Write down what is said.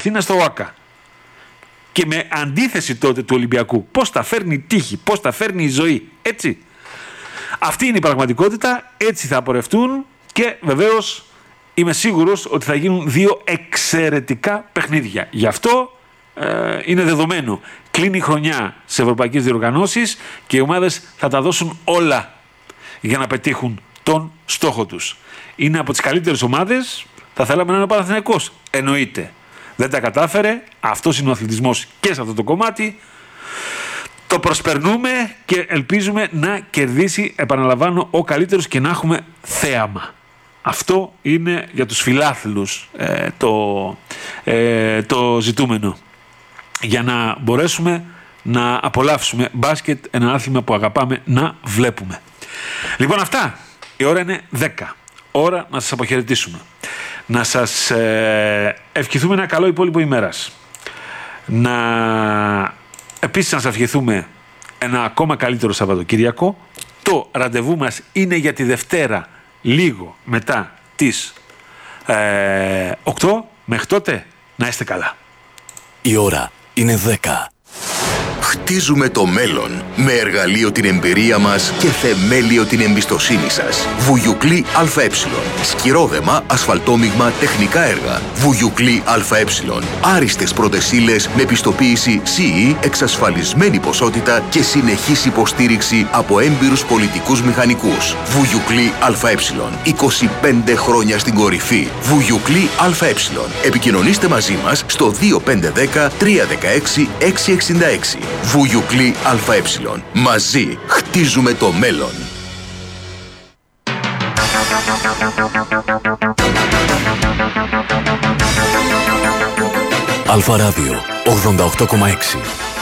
Αθήνα στο ΟΑΚΑ. Και με αντίθεση τότε του Ολυμπιακού. Πώς τα φέρνει η τύχη, πώς τα φέρνει η ζωή. Έτσι. Αυτή είναι η πραγματικότητα, έτσι θα πορευτούν και βεβαίως είμαι σίγουρος ότι θα γίνουν δύο εξαιρετικά παιχνίδια. Γι' αυτό είναι δεδομένο. Κλείνει η χρονιά σε ευρωπαϊκές διοργανώσεις και οι ομάδες θα τα δώσουν όλα για να πετύχουν τον στόχο τους. Είναι από τις καλύτερες ομάδες, θα θέλαμε να είναι ο Παναθηναϊκός. Εννοείται. Δεν τα κατάφερε, αυτός είναι ο αθλητισμός και σε αυτό το κομμάτι. Το προσπερνούμε και ελπίζουμε να κερδίσει, επαναλαμβάνω, ο καλύτερος και να έχουμε θέαμα. Αυτό είναι για τους φιλάθλους το ζητούμενο. Για να μπορέσουμε να απολαύσουμε μπάσκετ, ένα άθλημα που αγαπάμε να βλέπουμε. Λοιπόν, αυτά. Η ώρα είναι 10. Ώρα να σας αποχαιρετήσουμε. Να σας ευχηθούμε ένα καλό υπόλοιπο ημέρας. Επίσης να σας ευχηθούμε ένα ακόμα καλύτερο Σαββατοκύριακο. Το ραντεβού μας είναι για τη Δευτέρα, λίγο μετά τις 8. Μέχρι τότε να είστε καλά. Η ώρα είναι 10. Χτίζουμε το μέλλον με εργαλείο την εμπειρία μας και θεμέλιο την εμπιστοσύνη σας. Βουγιουκλή ΑΕ. Σκυρόδεμα, ασφαλτόμιγμα, τεχνικά έργα. Βουγιουκλή ΑΕ. Άριστες πρώτες ύλες με πιστοποίηση CE, εξασφαλισμένη ποσότητα και συνεχής υποστήριξη από έμπειρους πολιτικούς μηχανικούς. Βουγιουκλή ΑΕ. 25 χρόνια στην κορυφή. Βουγιουκλή ΑΕ. Επικοινωνήστε μαζί μας στο 2510 316 666. Βουγιουκλή ΑΕ. Μαζί χτίζουμε το μέλλον. Αλφα Ράδιο 88,6.